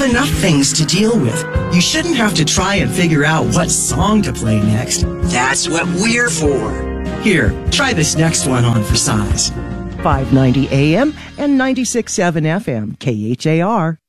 enough things to deal with. You shouldn't have to try and figure out what song to play next. That's what we're for. Here, try this next one on for size. 590 AM and 96.7 FM, KHAR.